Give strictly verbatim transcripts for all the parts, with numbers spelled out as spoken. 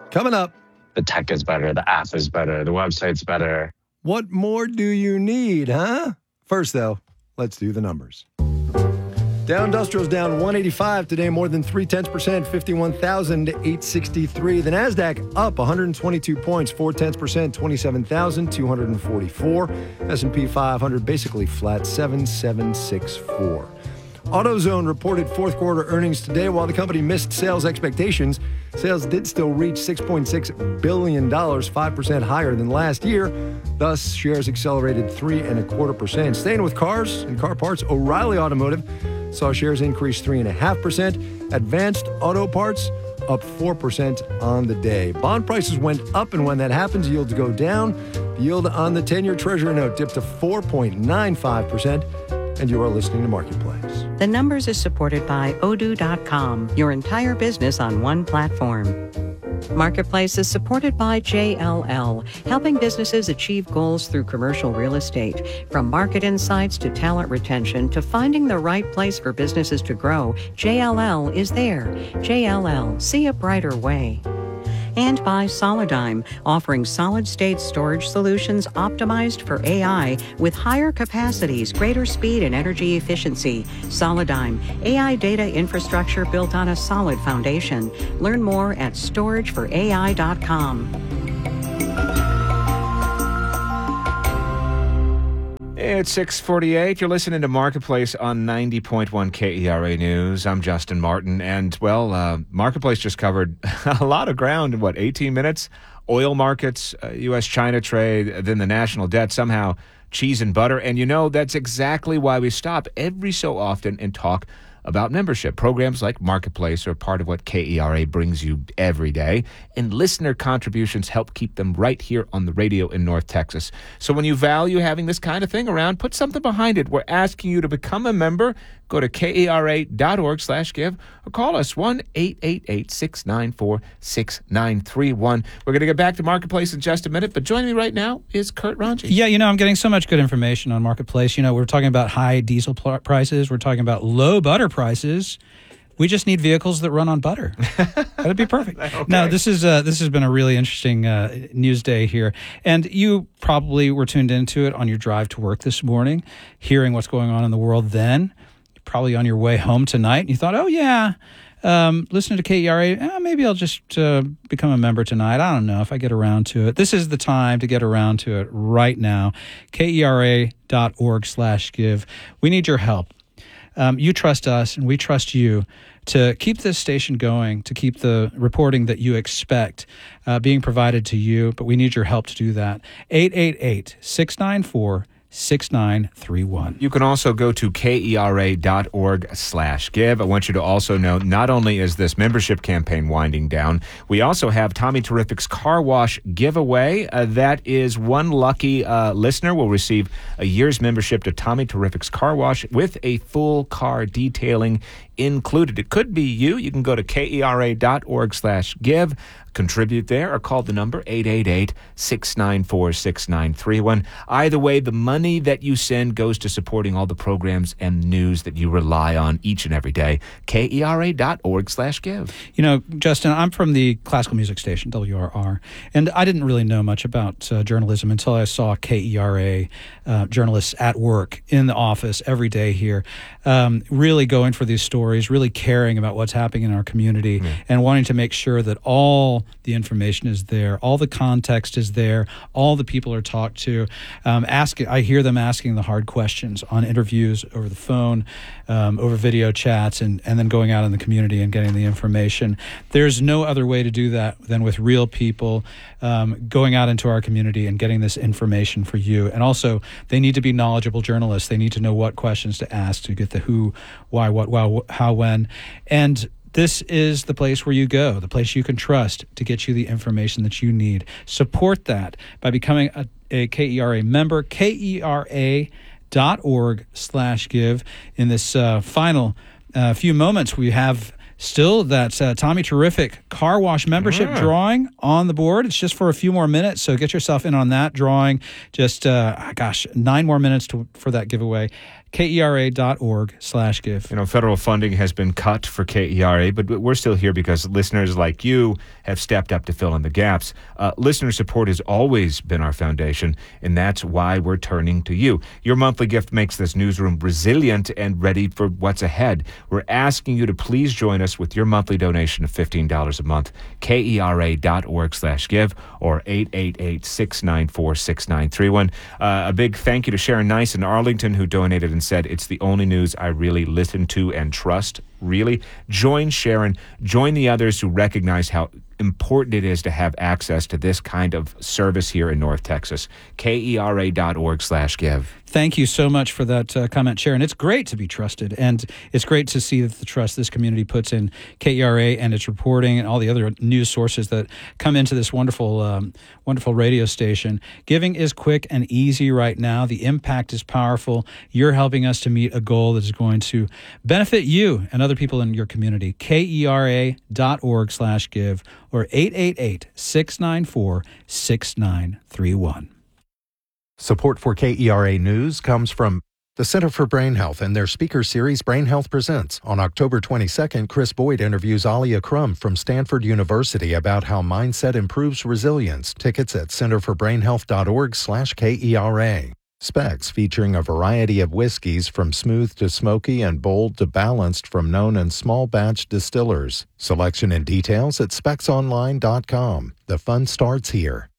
Coming up. The tech is better. The app is better. The website's better. What more do you need, huh? First, though, let's do the numbers. Dow Industrial's down one eighty-five today, more than three tenths percent, fifty-one thousand eight hundred sixty-three. The Nasdaq up one hundred twenty-two points, four tenths percent, twenty-seven thousand two hundred forty-four. S and P five hundred basically flat, seven seven six four. AutoZone reported fourth quarter earnings today. While the company missed sales expectations, sales did still reach six point six billion dollars, five percent higher than last year. Thus, shares accelerated three and a quarter percent. Staying with cars and car parts, O'Reilly Automotive saw shares increase three and a half percent. Advanced Auto Parts up four percent on the day. Bond prices went up, and when that happens, yields go down. The yield on the ten-year Treasury note dipped to four point nine five percent. And you are listening to Marketplace. The Numbers is supported by Odoo dot com, your entire business on one platform. Marketplace is supported by J L L, helping businesses achieve goals through commercial real estate. From market insights to talent retention to finding the right place for businesses to grow, J L L is there. J L L, see a brighter way. And by Solidigm, offering solid-state storage solutions optimized for A I with higher capacities, greater speed, and energy efficiency. Solidigm, A I data infrastructure built on a solid foundation. Learn more at storage for A I dot com. It's six forty-eight. You're listening to Marketplace on ninety point one K E R A News. I'm Justin Martin. And, well, uh, Marketplace just covered a lot of ground in, what, eighteen minutes? Oil markets, uh, U S China trade, then the national debt, somehow cheese and butter. And, you know, that's exactly why we stop every so often and talk about membership. Programs like Marketplace are part of what K E R A brings you every day, and listener contributions help keep them right here on the radio in North Texas. So when you value having this kind of thing around, put something behind it. We're asking you to become a member. Go to K E R A dot org slash give or call us one eight eight eight, six nine four, six nine three one. We're going to get back to Marketplace in just a minute, but joining me right now is Kurt Ranji. Yeah, you know, I'm getting so much good information on Marketplace. You know, we're talking about high diesel pl- prices. We're talking about low butter prices. We just need vehicles that run on butter. That'd be perfect. Okay. Now, this is uh, this has been a really interesting uh, news day here. And you probably were tuned into it on your drive to work this morning, hearing what's going on in the world then. Probably on your way home tonight, and you thought, oh, yeah, um, listening to K E R A, eh, maybe I'll just uh, become a member tonight. I don't know if I get around to it. This is the time to get around to it right now. K E R A dot org slash give. We need your help. Um, you trust us, and we trust you to keep this station going, to keep the reporting that you expect uh, being provided to you, but we need your help to do that. eight eight eight, six nine four, six nine three one. You can also go to K E R A dot org slash give. I want you to also know, not only is this membership campaign winding down, we also have Tommy Terrific's Car Wash giveaway. Uh, that is one lucky uh, listener will receive a year's membership to Tommy Terrific's Car Wash with a full car detailing included. It could be you. You can go to K E R A dot org slash give, contribute there, or call the number eight eight eight, six nine four, six nine three one. Either way, the money that you send goes to supporting all the programs and news that you rely on each and every day. K E R A dot org slash give. You know, Justin, I'm from the classical music station, W R R, and I didn't really know much about uh, journalism until I saw K E R A uh, journalists at work in the office every day here, um, really going for these stories, really caring about what's happening in our community, mm. and wanting to make sure that all the information is there, all the context is there, all the people are talked to. Um, ask, I hear them asking the hard questions on interviews over the phone, um, over video chats, and, and then going out in the community and getting the information. There's no other way to do that than with real people um, going out into our community and getting this information for you. And also, they need to be knowledgeable journalists. They need to know what questions to ask to get the who, why, what, why, how, when. And this is the place where you go, the place you can trust to get you the information that you need. Support that by becoming a, a K E R A member, K E R A dot org slash give. In this uh, final uh, few moments, we have still that uh, Tommy Terrific Car Wash membership yeah. drawing on the board. It's just for a few more minutes, so get yourself in on that drawing. Just, uh, gosh, nine more minutes to, for that giveaway. K E R A dot org slash give. You know, federal funding has been cut for K E R A, but we're still here because listeners like you have stepped up to fill in the gaps. Uh, listener support has always been our foundation, and that's why we're turning to you. Your monthly gift makes this newsroom resilient and ready for what's ahead. We're asking you to please join us with your monthly donation of fifteen dollars a month. K E R A dot org slash give or eight eight eight, six nine four, six nine three one. Uh, a big thank you to Sharon Nice in Arlington, who donated and said, "It's the only news I really listen to and trust." Really? Join Sharon. Join the others who recognize how important it is to have access to this kind of service here in North Texas. K E R A dot org slash give. Thank you so much for that uh, comment, Sharon. It's great to be trusted, and it's great to see that the trust this community puts in K E R A and its reporting and all the other news sources that come into this wonderful, um, wonderful radio station. Giving is quick and easy right now. The impact is powerful. You're helping us to meet a goal that is going to benefit you and other people in your community. K E R A dot org slash give or eight eight eight, six nine four, six nine three one. Support for K E R A News comes from the Center for Brain Health and their speaker series Brain Health Presents. On October twenty-second, Chris Boyd interviews Alia Crum from Stanford University about how mindset improves resilience. Tickets at center for brain health dot org slash K E R A. Specs, featuring a variety of whiskeys from smooth to smoky and bold to balanced from known and small batch distillers. Selection and details at specs online dot com. The fun starts here.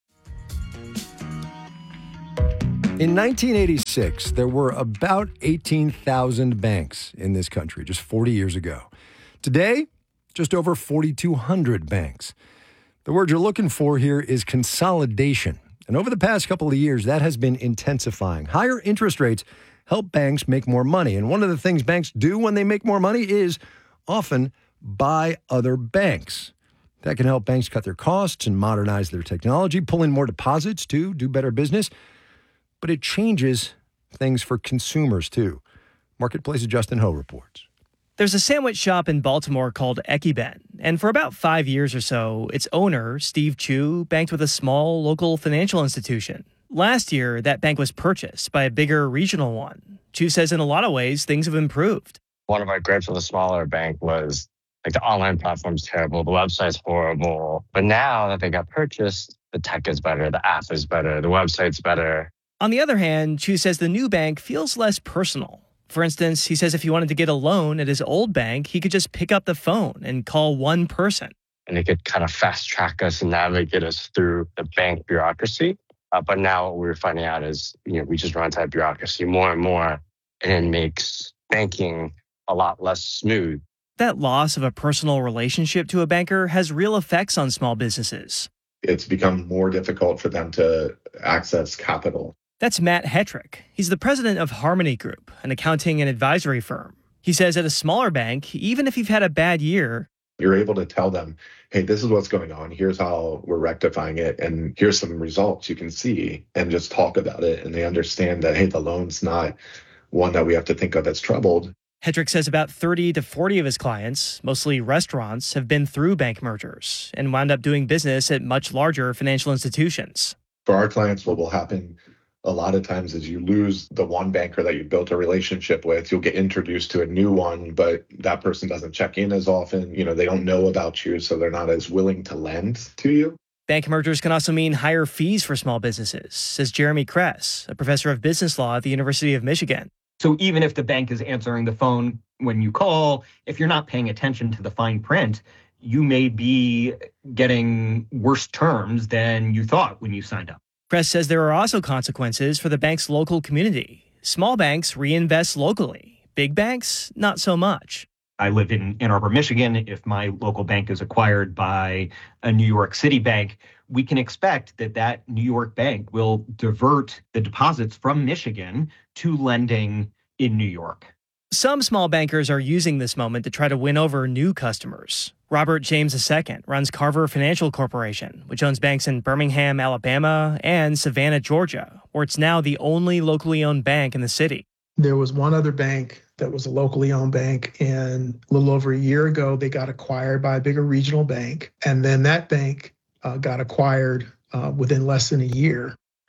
In nineteen eighty-six, there were about eighteen thousand banks in this country, just forty years ago. Today, just over forty-two hundred banks. The word you're looking for here is consolidation. And over the past couple of years, that has been intensifying. Higher interest rates help banks make more money. And one of the things banks do when they make more money is often buy other banks. That can help banks cut their costs and modernize their technology, pull in more deposits too, do better business. But it changes things for consumers, too. Marketplace's Justin Ho reports. There's a sandwich shop in Baltimore called Ekiben, and for about five years or so, its owner, Steve Chu, banked with a small local financial institution. Last year, that bank was purchased by a bigger regional one. Chu says in a lot of ways, things have improved. One of our gripes with a smaller bank was like the online platform's terrible, the website's horrible. But now that they got purchased, the tech is better, the app is better, the website's better. On the other hand, Chu says the new bank feels less personal. For instance, he says if he wanted to get a loan at his old bank, he could just pick up the phone and call one person. And it could kind of fast track us and navigate us through the bank bureaucracy. Uh, but now what we're finding out is, you know, we just run that bureaucracy more and more, and it makes banking a lot less smooth. That loss of a personal relationship to a banker has real effects on small businesses. It's become more difficult for them to access capital. That's Matt Hetrick. He's the president of Harmony Group, an accounting and advisory firm. He says at a smaller bank, even if you've had a bad year, you're able to tell them, hey, this is what's going on. Here's how we're rectifying it. And here's some results you can see, and just talk about it. And they understand that, hey, the loan's not one that we have to think of as troubled. Hetrick says about thirty to forty of his clients, mostly restaurants, have been through bank mergers and wound up doing business at much larger financial institutions. For our clients, what will happen a lot of times is you lose the one banker that you built a relationship with. You'll get introduced to a new one, but that person doesn't check in as often. You know, they don't know about you, so they're not as willing to lend to you. Bank mergers can also mean higher fees for small businesses, says Jeremy Kress, a professor of business law at the University of Michigan. So even if the bank is answering the phone when you call, if you're not paying attention to the fine print, you may be getting worse terms than you thought when you signed up. Kress says there are also consequences for the bank's local community. Small banks reinvest locally. Big banks, not so much. I live in Ann Arbor, Michigan. If my local bank is acquired by a New York City bank, we can expect that that New York bank will divert the deposits from Michigan to lending in New York. Some small bankers are using this moment to try to win over new customers. Robert James the Second runs Carver Financial Corporation, which owns banks in Birmingham, Alabama, and Savannah, Georgia, where it's now the only locally owned bank in the city. There was one other bank that was a locally owned bank, and a little over a year ago, they got acquired by a bigger regional bank, and then that bank uh, got acquired uh, within less than a year.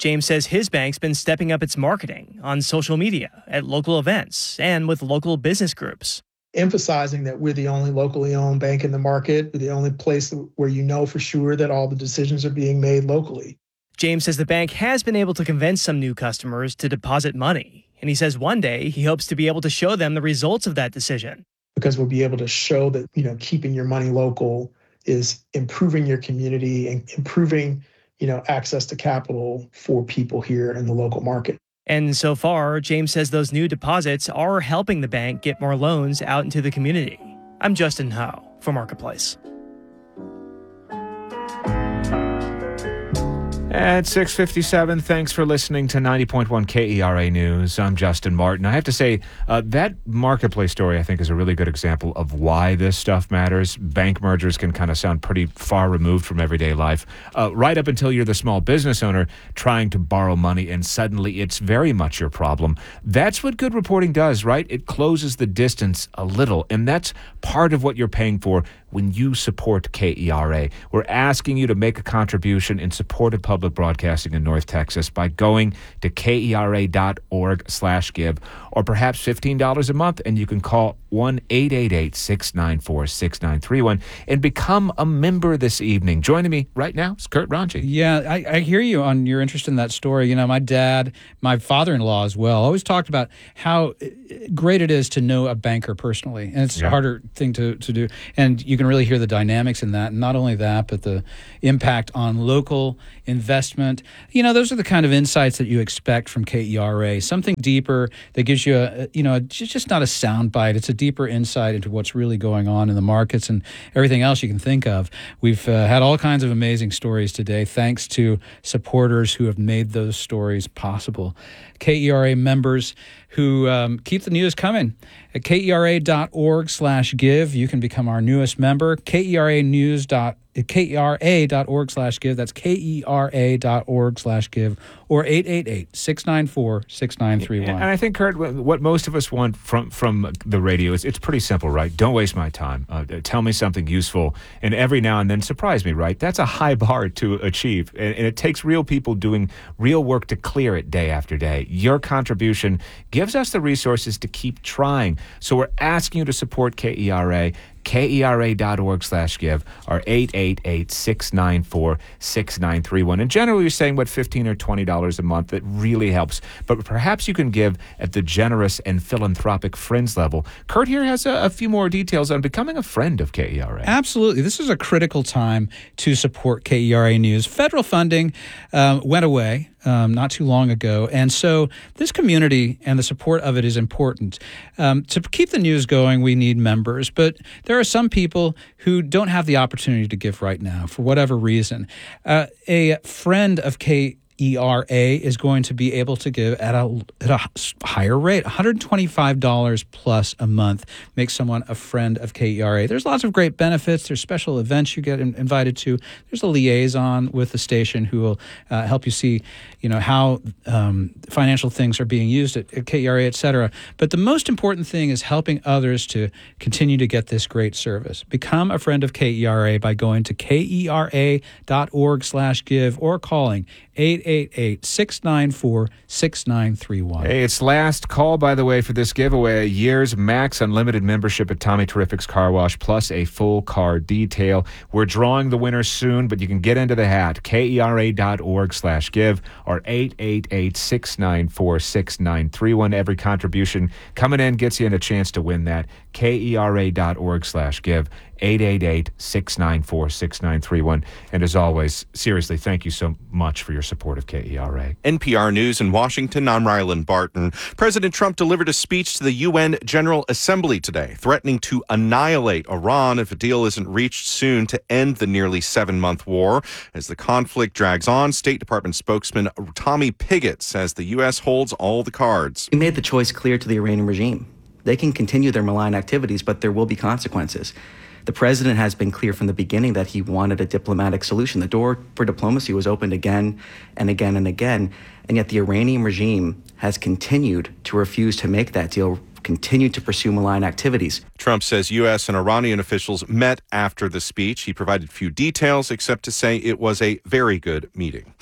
James says his bank's been stepping up its marketing on social media, at local events, and with local business groups. Emphasizing that we're the only locally owned bank in the market, we're the only place where you know for sure that all the decisions are being made locally. James says the bank has been able to convince some new customers to deposit money, and he says one day he hopes to be able to show them the results of that decision. Because we'll be able to show that, you know, keeping your money local is improving your community and improving, you know, access to capital for people here in the local market. And so far, James says those new deposits are helping the bank get more loans out into the community. I'm Justin Ho for Marketplace. At six fifty-seven, thanks for listening to ninety point one K E R A News. I'm Justin Martin. I have to say, uh, that Marketplace story, I think, is a really good example of why this stuff matters. Bank mergers can kind of sound pretty far removed from everyday life, uh, right up until you're the small business owner trying to borrow money, and suddenly it's very much your problem. That's what good reporting does, right? It closes the distance a little, and that's part of what you're paying for when you support K E R A. We're asking you to make a contribution in support of public broadcasting in North Texas by going to kera.org slash give, or perhaps fifteen dollars a month, and you can call one eight eight eight, six nine four, six nine three one and become a member this evening. Joining me right now is Kurt Ranji. Yeah, I, I hear you on your interest in that story. You know, my dad, my father-in-law as well, always talked about how great it is to know a banker personally, and it's yeah. a harder thing to, to do. And you can really hear the dynamics in that. And not only that, but the impact on local investment. You know, those are the kind of insights that you expect from K E R A. Something deeper that gives you a, you know, just not a sound bite. It's a deeper insight into what's really going on in the markets and everything else you can think of. We've uh, had all kinds of amazing stories today, thanks to supporters who have made those stories possible. K E R A members who um, keep the news coming. At kera.org slash give, you can become our newest member. keranews. kera.org slash give. That's kera.org slash give, or eight eight eight, six nine four, six nine three one. And I think, Kurt, what most of us want from, from the radio is it's pretty simple, right? Don't waste my time. Uh, tell me something useful, and every now and then surprise me, right? That's a high bar to achieve, and, and it takes real people doing real work to clear it day after day. Your contribution gives us the resources to keep trying. So we're asking you to support K E R A. kera.org slash give, or eight eight eight, six nine four, six nine three one. And generally, you're saying, what, fifteen or twenty dollars a month? That really helps. But perhaps you can give at the generous and philanthropic friends level. Kurt here has a, a few more details on becoming a friend of K E R A. Absolutely. This is a critical time to support K E R A News. Federal funding um, went away Um, not too long ago. And so this community and the support of it is important. Um, to keep the news going, we need members, but there are some people who don't have the opportunity to give right now for whatever reason. Uh, a friend of K E R A is going to be able to give at a, at a higher rate. one hundred twenty-five dollars plus a month makes someone a friend of K E R A. There's lots of great benefits. There's special events you get in, invited to. There's a liaison with the station who will uh, help you see, you know, how um, financial things are being used at, at K E R A, et cetera. But the most important thing is helping others to continue to get this great service. Become a friend of K E R A by going to kera.org slash give or calling eight eight eight, six nine four, six nine three one. Hey, it's last call, by the way, for this giveaway. A year's max unlimited membership at Tommy Terrific's Car Wash, plus a full car detail. We're drawing the winner soon, but you can get into the hat. kera.org slash give or eight eight eight, six nine four, six nine three one. Every contribution coming in gets you in a chance to win that. kera.org slash give. eight eight eight, six nine four, six nine three one. And as always, seriously, thank you so much for your support of K E R A. N P R News in Washington, I'm Ryland Barton. President Trump delivered a speech to the U N General Assembly today, threatening to annihilate Iran if a deal isn't reached soon to end the nearly seven-month war. As the conflict drags on, State Department spokesman Tommy Pigott says the U S holds all the cards. We made the choice clear to the Iranian regime. They can continue their malign activities, but there will be consequences. The president has been clear from the beginning that he wanted a diplomatic solution. The door for diplomacy was opened again and again and again, and yet the Iranian regime has continued to refuse to make that deal, continued to pursue malign activities. Trump says U S and Iranian officials met after the speech. He provided few details except to say it was a very good meeting.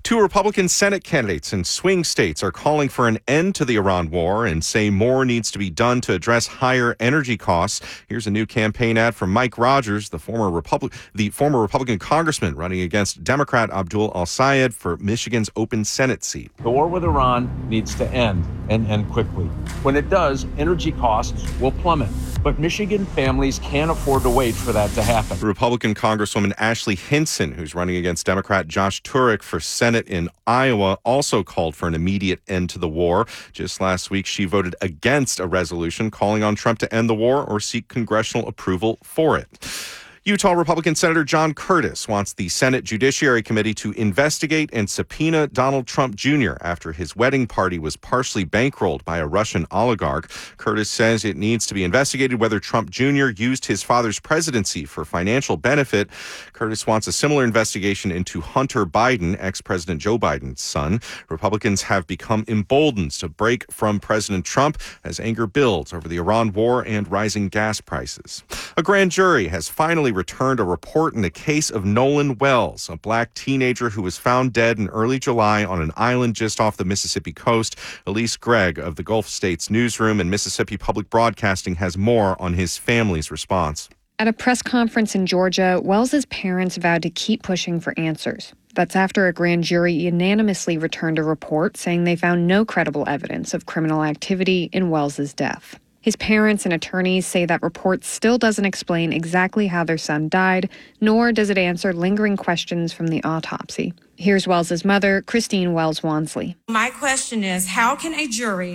Two Republican Senate candidates in swing states are calling for an end to the Iran war and say more needs to be done to address higher energy costs. Here's a new campaign ad from Mike Rogers, the former Republic, the former Republican congressman running against Democrat Abdul Al-Sayed for Michigan's open Senate seat. The war with Iran needs to end, and end quickly. When it does, energy costs will plummet. But Michigan families can't afford to wait for that to happen. Republican Congresswoman Ashley Hinson, who's running against Democrat Josh Turek for Senate in Iowa, also called for an immediate end to the war. Just last week, she voted against a resolution calling on Trump to end the war or seek congressional approval for it. Utah Republican Senator John Curtis wants the Senate Judiciary Committee to investigate and subpoena Donald Trump Junior after his wedding party was partially bankrolled by a Russian oligarch. Curtis says it needs to be investigated whether Trump Junior used his father's presidency for financial benefit. Curtis wants a similar investigation into Hunter Biden, ex-President Joe Biden's son. Republicans have become emboldened to break from President Trump as anger builds over the Iran war and rising gas prices. A grand jury has finally returned a report in the case of Nolan Wells, a black teenager who was found dead in early July on an island just off the Mississippi coast. Elise Gregg of the Gulf States Newsroom and Mississippi Public Broadcasting has more on his family's response. At a press conference in Georgia, Wells's parents vowed to keep pushing for answers. That's after a grand jury unanimously returned a report saying they found no credible evidence of criminal activity in Wells's death. His parents and attorneys say that report still doesn't explain exactly how their son died, nor does it answer lingering questions from the autopsy. Here's Wells's mother, Christine Wells Wansley. My question is, how can a jury